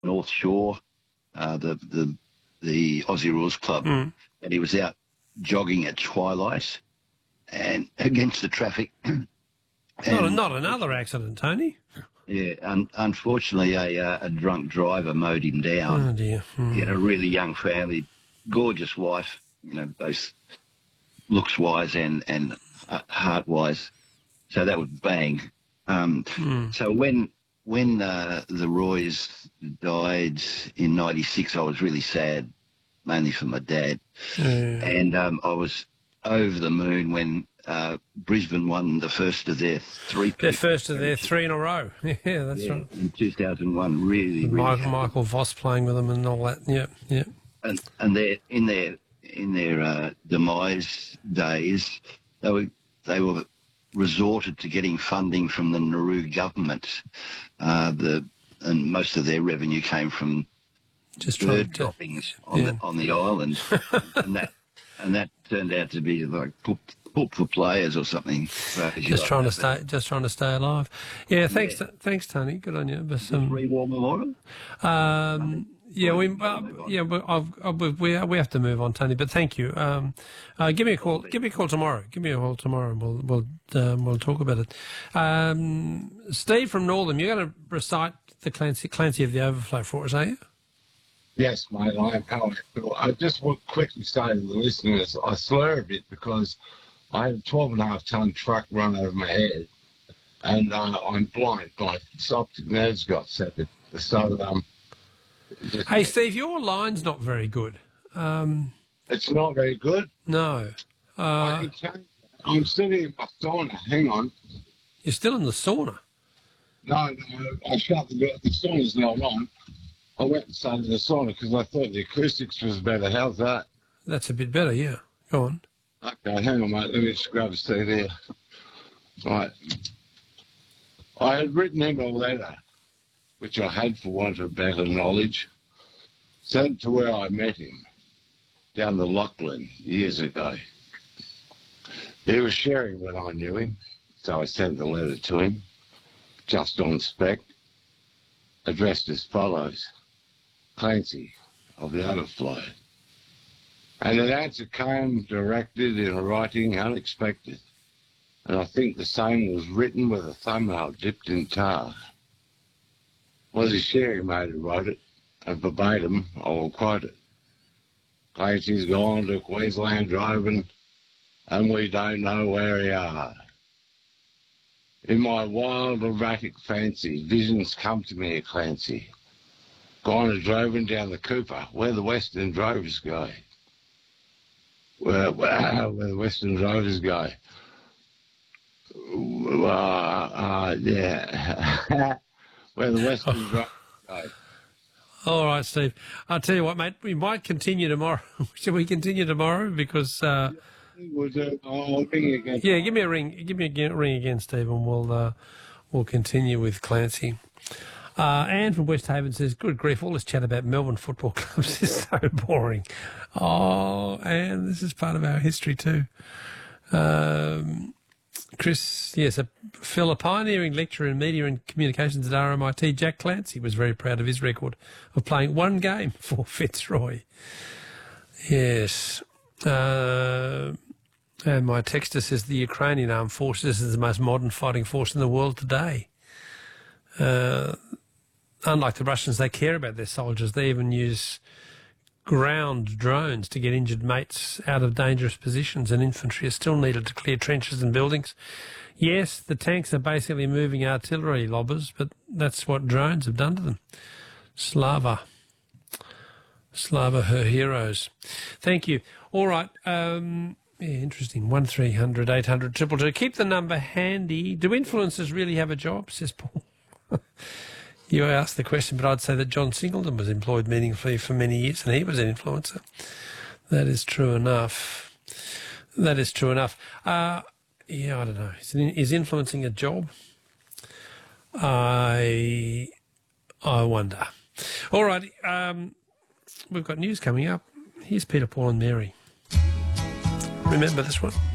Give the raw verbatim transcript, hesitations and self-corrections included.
North Shore, uh, the the the Aussie Rules Club, Mm. and he was out jogging at twilight and against the traffic. Not, And, not another accident, Tony. yeah, un- unfortunately, a uh, a drunk driver mowed him down. Oh, dear. Mm. He had a really young family, gorgeous wife, you know, both looks-wise and, and uh, heart-wise. So that was bang. Um, Mm. So when when uh, the Roys died in ninety-six, I was really sad, mainly for my dad. Yeah. And um, I was over the moon when uh, Brisbane won the first of their three. Their first of their three in a row. Yeah, that's yeah, right. in two thousand one. Really, With really. Michael, happy. Michael Voss playing with them and all that. Yeah, yeah. And and they in their in their uh, demise days, they were they were resorted to getting funding from the Nauru government. Uh, the and most of their revenue came from Just bird trying to, droppings on yeah. the on the island, and that and that turned out to be like poop, poop for players or something. crazy just like trying to that. stay, just trying to stay alive. Yeah, thanks, Yeah. thanks, Tony. Good on you. But But, um, um, Free War Memorial. Um, yeah, we uh, yeah we, I've, I've, we we have to move on, Tony. But thank you. Um, uh, give me a call. Give me a call tomorrow. Give me a call tomorrow, and we'll we'll um, we'll talk about it. Um, Steve from Northam, you're going to recite the Clancy Clancy of the Overflow for us, are you? Yes, mate, I am Howard. I just want to quickly say to the listeners, I slur a bit because I had a twelve and a half tonne truck run over my head, and uh, I'm blind. My optic nerves got severed. So, um, just, Hey, Steve, your line's not very good. Um, it's not very good. no, I uh, can change. I'm sitting in my sauna. Hang on. you're still in the sauna. No, no, I shut the door. The sauna's not on. I went and started the sauna because I thought the acoustics was better. How's that? That's a bit better. Yeah, go on. Okay, hang on, mate. Let me just grab a seat here. Right. I had written him a letter, which I had for want of better knowledge, sent to where I met him, down the Lachlan, years ago. He was sharing when I knew him, so I sent the letter to him, just on spec, addressed as follows: Clancy of the Overflow. And an answer came directed in writing unexpected, and I think the same was written with a thumbnail dipped in tar. Was his sharing mate who wrote it, and verbatim I will quote it. Clancy's gone to Queensland driving, and we don't know where he are. In my wild erratic fancy, visions come to me of Clancy, gone a droving down the Cooper, where the Western drovers go. Where, where, where the Western drovers go. Uh, uh, yeah. Where the Western drovers go. All right, Steve. I'll tell you what, mate. We might continue tomorrow. Shall we continue tomorrow? Because uh, We'll do, I'll ring you again. yeah, give me a ring. Give me a g- ring again, Steve, and we'll uh, we'll continue with Clancy. Uh, Anne from West Haven says, "Good grief! All this chat about Melbourne football clubs is so boring." Oh, Anne, this is part of our history too. Um, Chris, yes, a, Phil, a pioneering lecturer in media and communications at R M I T, Jack Clancy, was very proud of his record of playing one game for Fitzroy. Yes. Uh, and my texter says the Ukrainian armed forces is the most modern fighting force in the world today. Uh, unlike the Russians, they care about their soldiers. They even use ground drones to get injured mates out of dangerous positions, and infantry is still needed to clear trenches and buildings. Yes, the tanks are basically moving artillery lobbers, but that's what drones have done to them. Slava. Slava, her heroes. Thank you. All right. Um, yeah, interesting. one three hundred eight hundred two two two. Keep the number handy. Do influencers really have a job, says Paul? You asked the question, but I'd say that John Singleton was employed meaningfully for many years, and he was an influencer. That is true enough. That is true enough. Uh, yeah, I don't know. Is, is influencing a job? I I wonder. All right. Um, we've got news coming up. Here's Peter, Paul and Mary. Remember this one?